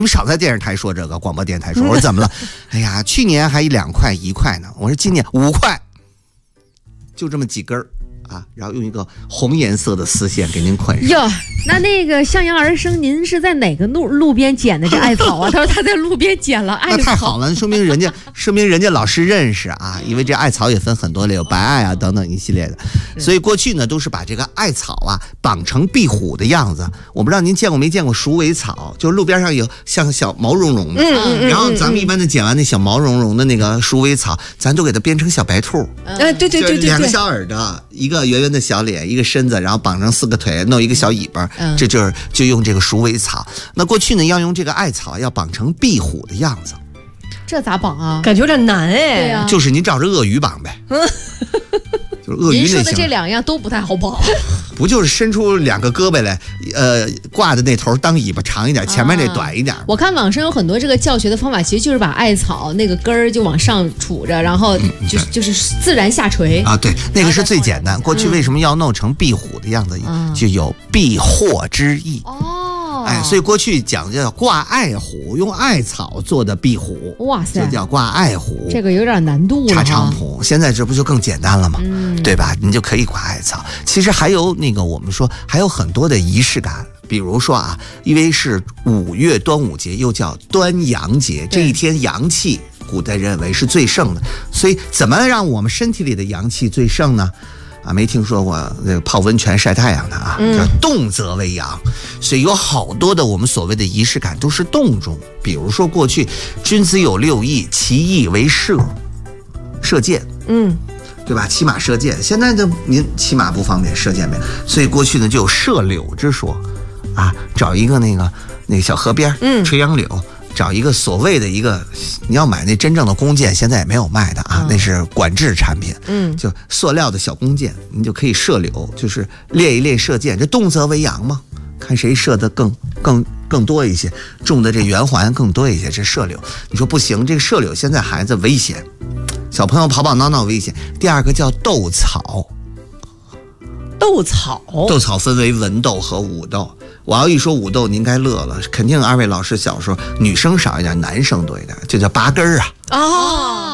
们少在电视台说这个，广播电台说。我说怎么了？哎呀，去年还2块1块呢，我说今年5块，就这么几根啊，然后用一个红颜色的丝线给您捆上。 哟，那个向阳而生，您是在哪个路边捡的这艾草啊？他说他在路边捡了艾草， 那太好了，说明人家老师认识啊，因为这艾草也分很多类，有白艾啊等等一系列的，所以过去呢都是把这个艾草啊绑成壁虎的样子。我不知道您见过没见过鼠尾草，就是路边上有像小毛茸茸的，然后咱们一般的捡完那小毛茸茸的那个鼠尾草，咱都给它编成小白兔。 对， 2个小耳朵，一个圆圆的小脸，一个身子，然后绑成4个腿，弄一个小尾巴，这就用这个鼠尾草。那过去呢要用这个艾草要绑成壁虎的样子， 这咋绑啊？ 感觉有点难哎。 对呀， 就是您照着鳄鱼绑呗。就是鳄鱼那您说的这2样都不太好绑， 不就是伸出2个胳膊来，挂的那头当尾巴长一点，前面那短一点。 我看网上有很多这个教学的方法，其实就是把艾草那个根儿就往上杵着，然后就是自然下垂啊。对，那个是最简单。过去为什么要弄成壁虎的样子，就有避祸之意。哎，所以过去讲叫挂艾虎，用艾草做的壁虎， 哇塞， 就叫挂艾虎。 这个有点难度了。 插菖蒲，现在这不就更简单了吗？对吧？您就可以挂艾草。其实还有那个我们说还有很多的仪式感，比如说啊，因为是5月端午节，又叫端阳节，这一天阳气古代认为是最盛的，所以怎么让我们身体里的阳气最盛呢？啊，没听说过那个泡温泉晒太阳的啊，叫动则为阳，所以有好多的我们所谓的仪式感都是动中。比如说过去君子有6艺，其一为射箭，对吧？骑马射箭，现在就您骑马不方便，射箭呗，所以过去呢就有射柳之说，啊，找一个那个小河边，垂杨柳。找一个所谓的一个，你要买那真正的弓箭，现在也没有卖的啊，那是管制产品。就塑料的小弓箭，你就可以射柳，就是练一练射箭。这动则为阳嘛，看谁射的更多一些，中的这圆环更多一些。这射柳，你说不行，这个射柳现在孩子危险，小朋友跑跑闹闹危险。第2个叫斗草。斗草分为文斗和武斗。我要一说武斗，您该乐了，肯定2位老师小时候女生少一点，男生多一点，就叫拔根儿啊。